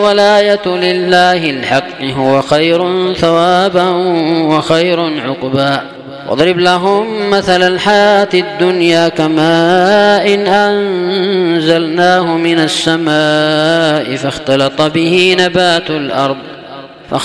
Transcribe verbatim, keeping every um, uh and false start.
الولاية لله الحق هو خير ثوابا وخير عقبا. واضرب لهم مثل الحياة الدنيا كماء إن أنزلناه من السماء فاختلط به نبات الأرض